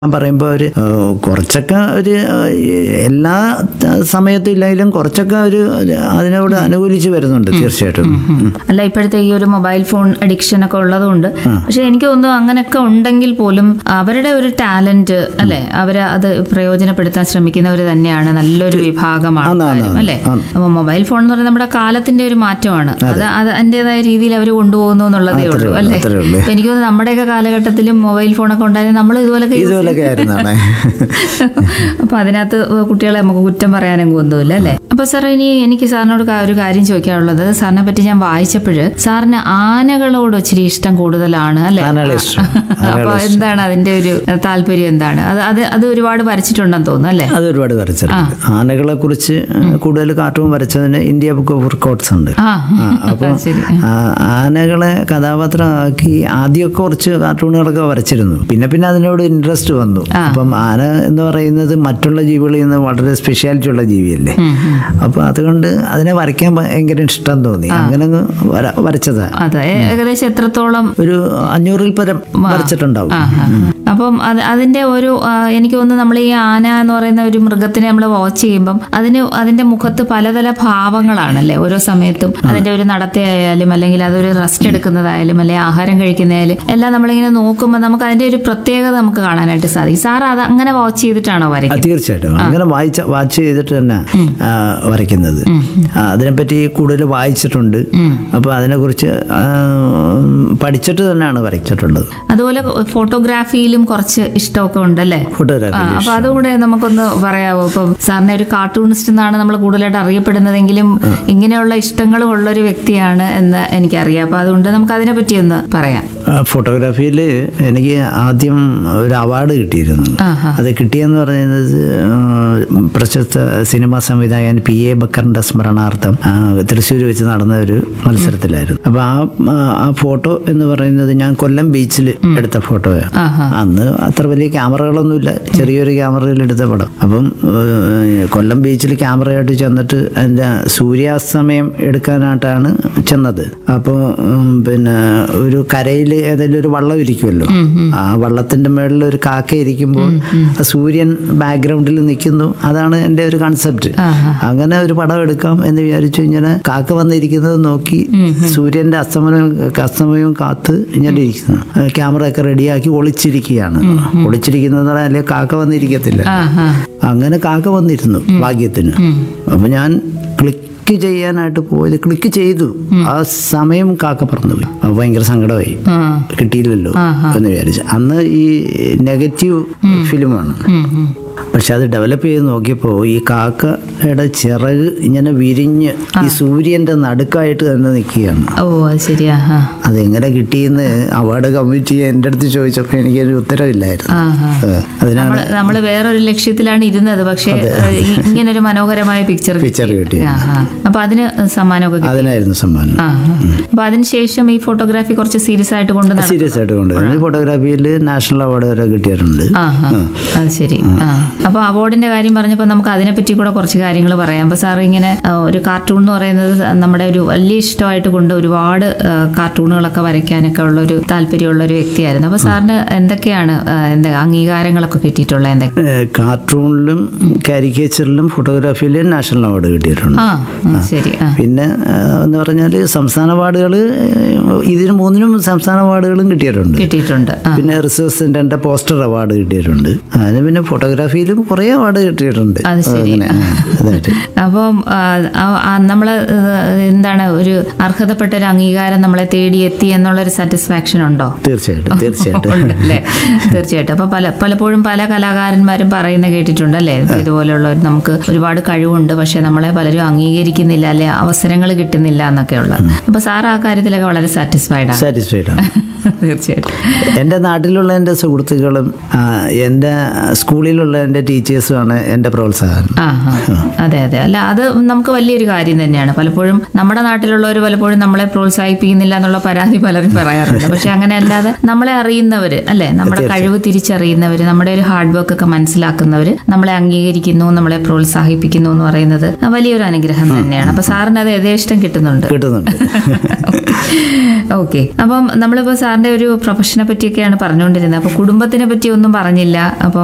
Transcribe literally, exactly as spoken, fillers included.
ഞാൻ പറയുമ്പോൾ ഒരു കുറച്ചൊക്കെ ഒരു എല്ലാ സമയത്തും ഇല്ലെങ്കിലും കുറച്ചൊക്കെ ഒരു അതിനോട് അനുകൂലിച്ച് വരുന്നുണ്ട് തീർച്ചയായിട്ടും. അല്ല, ഇപ്പോഴത്തെ ഈ ഒരു മൊബൈൽ ഫോൺ അഡിക്ഷൻ ഒക്കെ ഉള്ളതുകൊണ്ട്, പക്ഷെ എനിക്ക് തോന്നുന്നു അങ്ങനെയൊക്കെ ഉണ്ടെങ്കിൽ പോലും അവരുടെ ഒരു ടാലന്റ് അല്ലെ, അവര് അത് പ്രയോജനപ്പെടുത്താൻ ശ്രമിക്കുന്നവർ തന്നെയാണ് നല്ലൊരു വിഭാഗമാണ് അല്ലെ. അപ്പൊ മൊബൈൽ ഫോൺ എന്ന് പറയുന്നത് നമ്മുടെ കാലത്തിന്റെ ഒരു മാറ്റമാണ്. അത് അതിൻ്റെതായ രീതിയിൽ അവർ കൊണ്ടുപോകുന്നു എന്നുള്ളതേ ഉള്ളൂ അല്ലെ. എനിക്ക് തോന്നുന്നു നമ്മുടെയൊക്കെ കാലഘട്ടത്തിലും മൊബൈൽ ഫോണൊക്കെ ഉണ്ടായിരുന്നു, നമ്മൾ ഇതുപോലൊക്കെ അപ്പൊ അതിനകത്ത് കുട്ടികളെ നമുക്ക് കുറ്റം പറയാനും ഒന്നുമില്ല അല്ലെ. അപ്പൊ സാർ, ഇനി എനിക്ക് സാറിനോട് ഒരു കാര്യം ചോദിക്കാനുള്ളത്, സാറിനെ പറ്റി ഞാൻ വായിച്ചപ്പോഴ് സാറിന് ആനകളോട് ഇച്ചിരി ഇഷ്ടം കൂടുതലാണ് അല്ലെ. അപ്പൊ എന്താണ് അതിന്റെ ഒരു താല്പര്യം, എന്താണ് അത്? അത് അത് ഒരുപാട് വരച്ചിട്ടുണ്ടെന്ന് തോന്നുന്നു അല്ലെ. അത് ഒരുപാട് വരച്ചിട്ടുണ്ട്. ആനകളെ കുറിച്ച് കൂടുതൽ cartoon വരച്ചതിന് India book of records ഉണ്ട്. അപ്പൊ ആനകളെ കഥാപാത്രമാക്കി ആദ്യമൊക്കെ കുറച്ച് കാർട്ടൂണുകളൊക്കെ വരച്ചിരുന്നു. പിന്നെ പിന്നെ അതിനോട് ഇൻട്രസ്റ്റ് വന്നു. അപ്പം ആന എന്ന് പറയുന്നത് മറ്റുള്ള ജീവികളിൽ നിന്ന് വളരെ സ്പെഷ്യാലിറ്റി ഉള്ള ജീവിയല്ലേ. അപ്പൊ അതുകൊണ്ട് അതിനെ വരയ്ക്കാൻ ഭയങ്കര ഇഷ്ടം തോന്നി. അങ്ങനെ വരച്ചതാ. ഏകദേശം എത്രത്തോളം? ഒരു അഞ്ഞൂറിൽ പരം വരച്ചിട്ടുണ്ടാവും. അപ്പം അതിന്റെ ഒരു എനിക്ക് തോന്നുന്നു നമ്മൾ ഈ ആന എന്ന് പറയുന്ന ഒരു മൃഗത്തിനെ നമ്മൾ വാച്ച് ചെയ്യുമ്പം അതിന് അതിന്റെ മുഖത്ത് പലതര ഭാവങ്ങളാണല്ലേ ഓരോ സമയത്തും. അതിന്റെ ഒരു നടത്തയായാലും അല്ലെങ്കിൽ അതൊരു റെസ്റ്റ് എടുക്കുന്നതായാലും അല്ലെങ്കിൽ ആഹാരം കഴിക്കുന്നതായാലും എല്ലാം നമ്മളിങ്ങനെ നോക്കുമ്പോൾ നമുക്ക് അതിന്റെ ഒരു പ്രത്യേകത നമുക്ക് കാണാനായിട്ട് സാധിക്കും. സാർ അത് അങ്ങനെ വാച്ച് ചെയ്തിട്ടാണോ വരയ്ക്കുന്നത്? തീർച്ചയായിട്ടും അങ്ങനെ വായിച്ച വാച്ച് ചെയ്തിട്ട് തന്നെ വരയ്ക്കുന്നത്. അതിനെപ്പറ്റി കൂടുതൽ വായിച്ചിട്ടുണ്ട്. അപ്പൊ അതിനെക്കുറിച്ച് പഠിച്ചിട്ട് തന്നെയാണ് വരച്ചിട്ടുള്ളത്. അതുപോലെ ഫോട്ടോഗ്രാഫിയിലും കുറച്ച് ഇഷ്ടമൊക്കെ ഉണ്ടല്ലേ? ഫോട്ടോഗ്രാഫി. അപ്പൊ അതുകൂടെ നമുക്കൊന്ന് പറയാമോ? ഇപ്പം സാറിനെ ഒരു കാർട്ടൂണിസ്റ്റ് എന്നാണ് നമ്മൾ കൂടുതലായിട്ട് അറിയപ്പെടുന്നതെങ്കിലും ഇങ്ങനെയുള്ള ഇഷ്ടങ്ങളും ഉള്ള ഒരു വ്യക്തിയാണ് എന്ന് എനിക്കറിയാം. അപ്പൊ അതുകൊണ്ട് നമുക്ക് അതിനെ പറ്റി ഒന്ന് പറയാം. ഫോട്ടോഗ്രാഫിയിൽ എനിക്ക് ആദ്യം ഒരു അവാർഡ് കിട്ടിയിരുന്നു. അത് കിട്ടിയെന്ന് പറയുന്നത് പ്രശസ്ത സിനിമാ സംവിധായകൻ പി എ ബക്കറിന്റെ സ്മരണാർത്ഥം തൃശ്ശൂർ വെച്ച് നടന്ന ഒരു മത്സരത്തിലായിരുന്നു. അപ്പൊ ആ ആ ഫോട്ടോ എന്ന് പറയുന്നത് ഞാൻ കൊല്ലം ബീച്ചിൽ എടുത്ത ഫോട്ടോയാണ്. അന്ന് അത്ര വലിയ ക്യാമറകളൊന്നുമില്ല, ചെറിയൊരു ക്യാമറയിൽ എടുത്ത പടം. അപ്പം കൊല്ലം ബീച്ചിൽ ക്യാമറയായിട്ട് ചെന്നിട്ട് അതിന്റെ സൂര്യാസ്തമയം എടുക്കാനായിട്ടാണ് ചെന്നത്. അപ്പോൾ പിന്നെ ഒരു കരയിൽ ഏതെങ്കിലും ഒരു വള്ളം ഇരിക്കുമല്ലോ, ആ വള്ളത്തിന്റെ മേളിൽ ഒരു കാക്ക ഇരിക്കുമ്പോൾ സൂര്യൻ ബാക്ക്ഗ്രൗണ്ടിൽ നിൽക്കുന്നു. അതാണ് എൻ്റെ ഒരു കൺസെപ്റ്റ്. അങ്ങനെ ഒരു പടം എടുക്കാം എന്ന് വിചാരിച്ചു. ഇങ്ങനെ കാക്ക വന്നിരിക്കുന്നത് നോക്കി സൂര്യന്റെ അസ്തമനം അസ്തമയവും കാത്ത് ഇങ്ങനെ ഇരിക്കുന്നു. ക്യാമറ ഒക്കെ റെഡിയാക്കി ഒളിച്ചിരിക്കുകയാണ്. ഒളിച്ചിരിക്കുന്നത് അല്ലെങ്കിൽ കാക്ക വന്നിരിക്കത്തില്ല. അങ്ങനെ കാക്ക വന്നിരുന്നു ഭാഗ്യത്തിന്. അപ്പൊ ഞാൻ ക്ലിക്ക് ക്ലിക്ക് ചെയ്യാനായിട്ട് പോയത് ക്ലിക്ക് ചെയ്തു. ആ സമയം കാക്ക പറന്നുപോയി. അപ്പൊ ഭയങ്കര സങ്കടമായി, കിട്ടിയില്ലല്ലോ എന്ന് വിചാരിച്ചു. അന്ന് ഈ നെഗറ്റീവ് ഫിലിമാണ്. പക്ഷെ അത് ഡെവലപ്പ് ചെയ്ത് നോക്കിയപ്പോൾ ഈ കാക്കയുടെ ചിറക് ഇങ്ങനെ വിരിഞ്ഞ് ഈ സൂര്യന്റെ നടുക്കായിട്ട് തന്നെ നിൽക്കുകയാണ്. ഓ, ശരിയാ. അതെങ്ങനെ കിട്ടിയെന്ന് അവാർഡ് കമ്മിറ്റി എൻ്റെ അടുത്ത് ചോദിച്ചപ്പോൾ എനിക്കൊരു ഉത്തരവില്ലായിരുന്നു. അതിനാണ് നമ്മൾ വേറൊരു ലക്ഷ്യത്തിലാണ് ഇരുന്നത്, പക്ഷെ ഇങ്ങനൊരു മനോഹരമായ പിക്ചർ പിക്ചർ കിട്ടി. അപ്പൊ അതിന് സമ്മാനമൊക്കെ അതിനായിരുന്നു സമ്മാനം. അപ്പൊ അതിനുശേഷം ഈ ഫോട്ടോഗ്രാഫി കുറച്ച് സീരിയസ് ആയിട്ട് കൊണ്ട് സീരിയസ് ആയിട്ട് കൊണ്ടുവരുന്നത്. ഫോട്ടോഗ്രാഫിയിൽ നാഷണൽ അവാർഡ് വരെ കിട്ടിയിട്ടുണ്ട്. അത് ശരി. അപ്പൊ അവാർഡിന്റെ കാര്യം പറഞ്ഞപ്പോൾ നമുക്ക് അതിനെപ്പറ്റി കൂടെ കുറച്ച് കാര്യങ്ങൾ പറയാം. അപ്പൊ സാർ ഇങ്ങനെ ഒരു കാർട്ടൂൺ എന്ന് പറയുന്നത് നമ്മുടെ ഒരു വലിയ ഇഷ്ടമായിട്ട് കൊണ്ട് ഒരുപാട് കാർട്ടൂണുകളൊക്കെ വരയ്ക്കാനൊക്കെ ഉള്ള ഒരു താല്പര്യമുള്ള ഒരു വ്യക്തിയായിരുന്നു. അപ്പൊ സാറിന് എന്തൊക്കെയാണ് എന്താ അംഗീകാരങ്ങളൊക്കെ കിട്ടിയിട്ടുള്ളത്? എന്തൊക്കെ? കാർട്ടൂണിലും കാരിക്കേച്ചറിലും ഫോട്ടോഗ്രാഫിയിലും നാഷണൽ അവാർഡ് കിട്ടിയിട്ടുണ്ട്. ശരി. പിന്നെ എന്ന് പറഞ്ഞാൽ സംസ്ഥാന അവാർഡുകൾ ഇതിന് മൂന്നിനും സംസ്ഥാന അവാർഡുകളും കിട്ടിയിട്ടുണ്ട് കിട്ടിയിട്ടുണ്ട് പിന്നെ റിസർച്ച് സെന്ററിന്റെ പോസ്റ്റർ അവാർഡ് കിട്ടിയിട്ടുണ്ട്. അതിന് പിന്നെ ഫോട്ടോഗ്രാഫിയിലും കുറെ അവാർഡ് കിട്ടിയിട്ടുണ്ട്. അപ്പം നമ്മള് എന്താണ് ഒരു അർഹതപ്പെട്ട ഒരു അംഗീകാരം നമ്മളെ തേടിയെത്തി എന്നുള്ളൊരു സാറ്റിസ്ഫാക്ഷൻ ഉണ്ടോ? തീർച്ചയായിട്ടും തീർച്ചയായിട്ടും അല്ലേ? തീർച്ചയായിട്ടും. അപ്പൊ പല പലപ്പോഴും പല കലാകാരന്മാരും പറയുന്ന കേട്ടിട്ടുണ്ട് അല്ലേ, ഇതുപോലെയുള്ള നമുക്ക് ഒരുപാട് കഴിവുണ്ട്, പക്ഷെ നമ്മളെ പലരും അംഗീകരിക്കുന്നില്ല, അല്ലെ അവസരങ്ങൾ കിട്ടുന്നില്ല എന്നൊക്കെ ഉള്ളത്. അപ്പൊ സാർ ആ കാര്യത്തിലൊക്കെ വളരെ സാറ്റിസ്ഫൈഡ് ആണ്? സാറ്റിസ്ഫൈഡ് ആണ് തീർച്ചയായിട്ടും. എൻ്റെ നാട്ടിലുള്ള എൻ്റെ സുഹൃത്തുക്കളും എൻ്റെ സ്കൂളിലുള്ള എൻ്റെ ടീച്ചേഴ്സുമാണ് എൻ്റെ പ്രോത്സാഹനം. ആ ആ. അതെ അതെ അല്ല അത് നമുക്ക് വലിയൊരു കാര്യം തന്നെയാണ്. പലപ്പോഴും നമ്മുടെ നാട്ടിലുള്ളവർ പലപ്പോഴും നമ്മളെ പ്രോത്സാഹിപ്പിക്കുന്നില്ല എന്നുള്ള പരാതി പലരും പറയാറുണ്ട്. പക്ഷെ അങ്ങനെ അല്ലാതെ നമ്മളെ അറിയുന്നവര് അല്ലെ, നമ്മുടെ കഴിവ് തിരിച്ചറിയുന്നവര്, നമ്മുടെ ഒരു ഹാർഡ് വർക്ക് ഒക്കെ മനസ്സിലാക്കുന്നവര് നമ്മളെ അംഗീകരിക്കുന്നു, നമ്മളെ പ്രോത്സാഹിപ്പിക്കുന്നു എന്ന് പറയുന്നത് വലിയൊരു അനുഗ്രഹം തന്നെയാണ്. അപ്പൊ സാറിന് അത് യഥേഷ്ടം കിട്ടുന്നുണ്ട്. കിട്ടുന്നുണ്ട്. ഓക്കെ. അപ്പം നമ്മളിപ്പോ സാറിന്റെ ഒരു പ്രൊഫഷനെ പറ്റിയൊക്കെയാണ് പറഞ്ഞുകൊണ്ടിരുന്നത്. അപ്പൊ കുടുംബത്തിനെ പറ്റി ഒന്നും പറഞ്ഞില്ല. അപ്പൊ